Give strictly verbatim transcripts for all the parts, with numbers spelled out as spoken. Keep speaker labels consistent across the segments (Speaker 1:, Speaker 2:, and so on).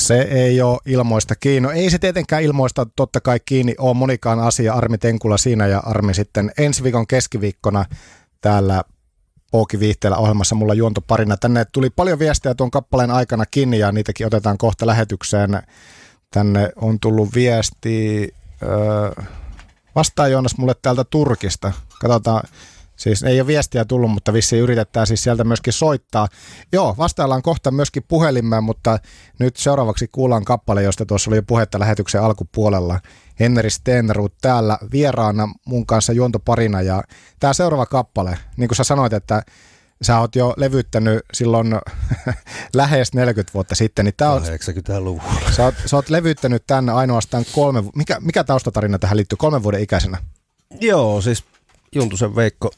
Speaker 1: Se ei ole ilmoista kiinni. Ei se tietenkään ilmoista totta kai kiinni ole monikaan asia. Armi Tenkula siinä ja Armi sitten ensi viikon keskiviikkona täällä Pouki Viihteellä ohjelmassa mulla juontoparina. Tänne tuli paljon viestejä tuon kappaleen aikana kiinni ja niitäkin otetaan kohta lähetykseen. Tänne on tullut viesti, öö, vastaa Joonas mulle täältä Turkista. Katsotaan, siis ei ole viestiä tullut, mutta vissiin yritetään siis sieltä myöskin soittaa. Joo, vastaillaan kohta myöskin puhelimeen, mutta nyt seuraavaksi kuullaan kappale, josta tuossa oli jo puhetta lähetyksen alkupuolella. Henri Stenroth täällä vieraana mun kanssa juontoparina ja tämä seuraava kappale, niin kuin sä sanoit, että sä oot jo levyttänyt silloin lähes neljäkymmentä vuotta sitten. Niin tää on,
Speaker 2: kahdeksankymmentäluvulla.
Speaker 1: Sä oot, sä oot levyttänyt tänne ainoastaan kolme, mikä, mikä taustatarina tähän liittyy, kolmen vuoden ikäisenä?
Speaker 2: Joo, siis Juntusen Veikko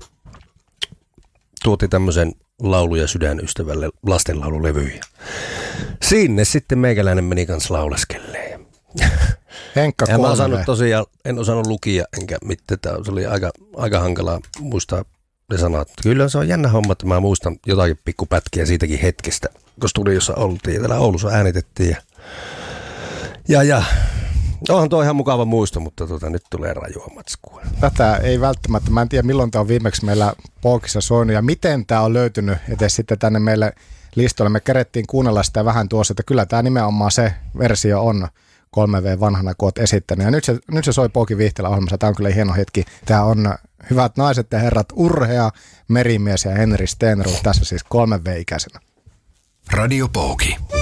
Speaker 2: tuotti tämmöisen laulu- ja sydänystävälle lastenlaululevyihin. Sinne sitten meikäläinen meni kanssa lauleskelleen.
Speaker 1: Henkka
Speaker 2: en,
Speaker 1: kolme.
Speaker 2: osannut tosiaan, en osannut lukia enkä mitään. Se oli aika, aika hankalaa muistaa ne sanat. Kyllä se on jännä homma, että mä muistan jotakin pikkupätkiä siitäkin hetkestä, koska tuli jossa oltiin. Täällä Oulussa äänitettiin. Ja, ja, ja onhan tuo ihan mukava muisto, mutta tota, nyt tulee rajua matskua.
Speaker 1: Tätä ei välttämättä. Mä en tiedä, milloin tämä on viimeksi meillä Poukissa soinut ja miten tämä on löytynyt edes sitten tänne meille listoille. Me kerettiin kuunnella sitä vähän tuossa, että kyllä tämä nimenomaan se versio on kolme V vanhana, kun oot esittänyt. Ja nyt se, nyt se soi Pouki Viihteellä ohjelmassa. Tämä on kyllä hieno hetki. Tämä on hyvät naiset ja herrat, Urhea, Merimies ja Henri Stenroth. Tässä siis kolme V-ikäisenä.
Speaker 3: Radio Pouki.